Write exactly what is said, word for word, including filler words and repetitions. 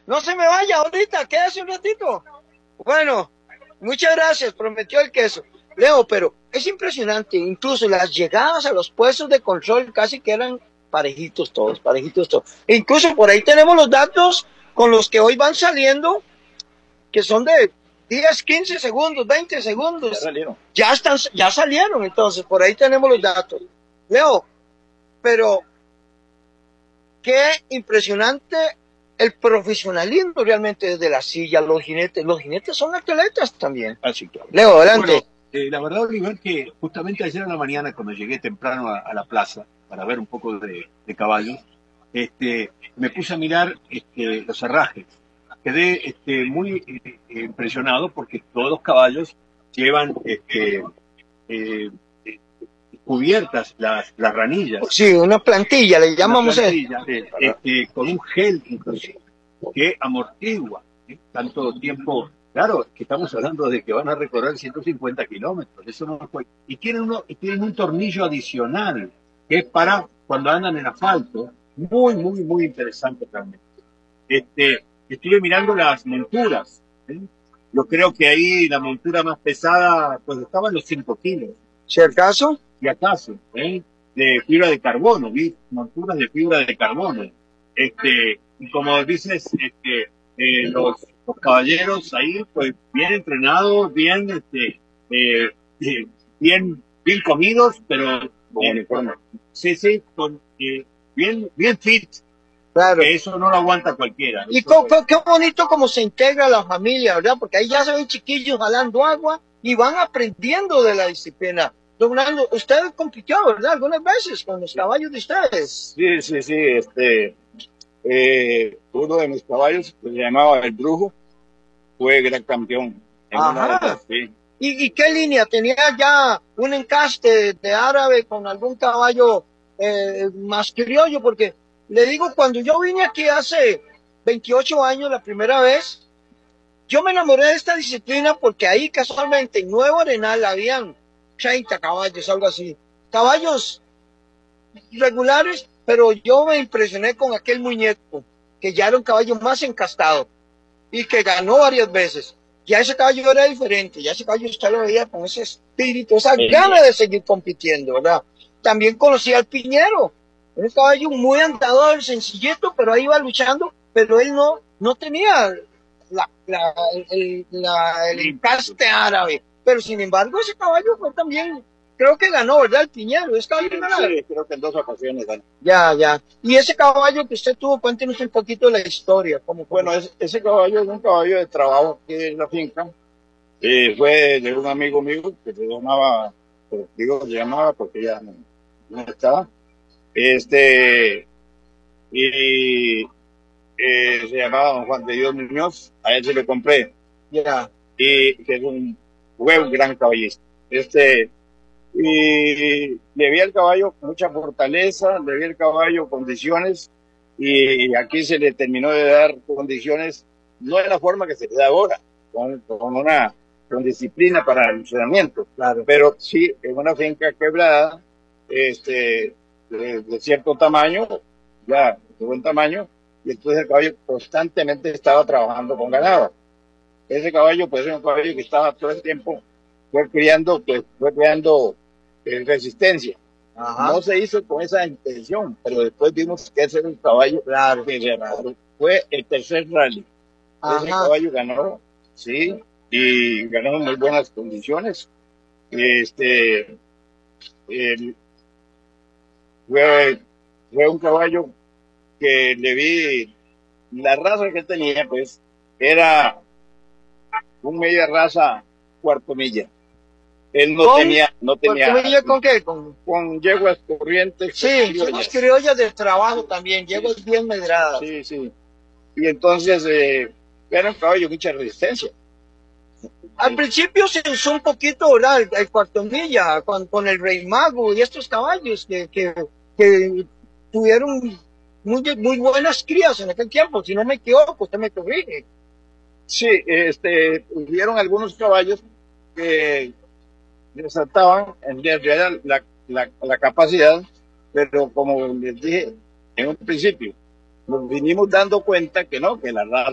No se me vaya ahorita, quédese un ratito. Bueno, muchas gracias, prometió el queso. Leo, pero es impresionante, incluso las llegadas a los puestos de control casi que eran parejitos todos, parejitos todos. E incluso por ahí tenemos los datos con los que hoy van saliendo, que son de diez, quince segundos, veinte segundos. Ya salieron. Ya están, ya salieron, entonces, por ahí tenemos los datos. Leo, pero qué impresionante el profesionalismo realmente desde la silla, los jinetes. Los jinetes son atletas también. Así claro. Leo, adelante. Bueno, eh, la verdad, Oliver, que justamente ayer en la mañana, cuando llegué temprano a, a la plaza para ver un poco de, de caballos, este, me puse a mirar este, los herrajes. Quedé este, muy eh, impresionado porque todos los caballos llevan este, eh, eh, cubiertas las, las ranillas. Sí, una plantilla, le llamamos Una eso. plantilla, este, con un gel inclusive, que amortigua ¿eh? tanto tiempo. Claro, que estamos hablando de que van a recorrer ciento cincuenta kilómetros, eso no fue. Y tienen, uno, y tienen un tornillo adicional, que es para cuando andan en asfalto, muy, muy, muy interesante realmente. Este, estuve mirando las monturas, ¿eh? Yo creo que ahí la montura más pesada, pues estaba en los cinco kilos. Si acaso. Si acaso, ¿eh? de fibra de carbono, vi monturas de fibra de carbono. Este, y como dices, este, eh, los, los caballeros ahí, pues bien entrenados, bien, este, eh, eh, bien, bien comidos, pero con uniforme. Sí, sí, con, eh, bien, bien fit. Claro. Que eso no lo aguanta cualquiera. Y co, co, qué bonito cómo se integra la familia, ¿verdad? Porque ahí ya se ven chiquillos jalando agua y van aprendiendo de la disciplina. Don Nando, usted compitió, ¿verdad? Algunas veces con los caballos de ustedes. Sí, sí, sí. Este, eh, uno de mis caballos, que se llamaba El Brujo, fue gran campeón. En Ajá. Una de esas, sí. ¿Y, ¿Y qué línea? ¿Tenía ya un encaste de árabe con algún caballo eh, más criollo? Porque le digo, cuando yo vine aquí hace veintiocho años la primera vez, yo me enamoré de esta disciplina porque ahí casualmente en Nuevo Arenal habían treinta caballos, algo así. Caballos regulares, pero yo me impresioné con aquel muñeco, que ya era un caballo más encastado y que ganó varias veces. Ya ese caballo era diferente, ya ese caballo usted lo veía con ese espíritu, esa sí. gana de seguir compitiendo, ¿verdad? También conocí al Piñero, un caballo muy andador, sencillito, pero ahí iba luchando, pero él no, no tenía la, la, el, la, el encaste árabe, pero sin embargo ese caballo fue también, creo que ganó, ¿verdad? El Piñero, es caballo sí, sí, creo que en dos ocasiones ganó. Ya, ya. Y ese caballo que usted tuvo, cuéntenos un poquito de la historia. ¿Cómo fue? Bueno, ese, ese caballo es un caballo de trabajo aquí en la finca. Eh, fue de un amigo mío que se llamaba, pues, digo, se llamaba porque ya no, no estaba. Este, y eh, se llamaba don Juan de Dios Muñoz, a él se le compré. Ya. Y que es un, fue un gran caballista. Este, y le vi al caballo mucha fortaleza, le vi al caballo condiciones, y aquí se le terminó de dar condiciones, no de la forma que se le da ahora, con, con una con disciplina para el entrenamiento, Claro. pero sí en una finca quebrada, este, de, de cierto tamaño, ya de buen tamaño, y entonces el caballo constantemente estaba trabajando con ganado. Ese caballo, pues, es un caballo que estaba todo el tiempo, fue criando, pues, fue creando eh, resistencia. Ajá. No se hizo con esa intención, pero después vimos que ese era un caballo, claro, que claro. Fue el tercer rally. Ajá. Ese caballo ganó, sí, y ganó en muy buenas condiciones. Este, el, fue, fue un caballo que le vi, la raza que tenía, pues, era un media raza cuarto milla. Él no ¿Con? tenía, no tenía. ¿Cuarto milla con qué? Con, con yeguas corrientes. Sí, yeguas criollas de trabajo también, yeguas sí. bien medradas. Sí, sí. Y entonces, eh, era un caballo de mucha resistencia. Al principio se usó un poquito, ¿verdad? El, el cuarto milla, con, con el Rey Mago y estos caballos que, que, que tuvieron muy, muy buenas crías en aquel tiempo. Si no me equivoco, usted me corrige. Sí, este, hubieron algunos caballos que resaltaban en realidad la, la, la capacidad, pero como les dije en un principio, nos vinimos dando cuenta que no, que la raza